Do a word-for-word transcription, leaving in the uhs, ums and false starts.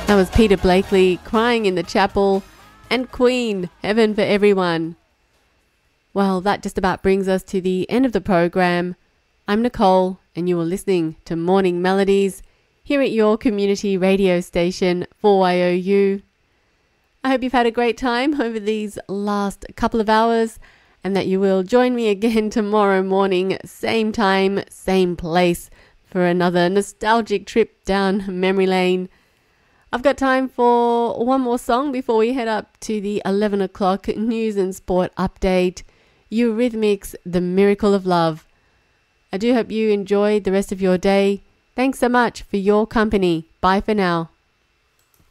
That was Peter Blakely, Crying in the Chapel, and Queen, Heaven for Everyone. Well, that just about brings us to the end of the program. I'm Nicole, and you are listening to Morning Melodies here at your community radio station, four Y O U. I hope you've had a great time over these last couple of hours, and that you will join me again tomorrow morning, same time, same place, for another nostalgic trip down memory lane. I've got time for one more song before we head up to the eleven o'clock news and sport update. Eurythmics, The Miracle of Love. I do hope you enjoyed the rest of your day. Thanks so much for your company. Bye for now.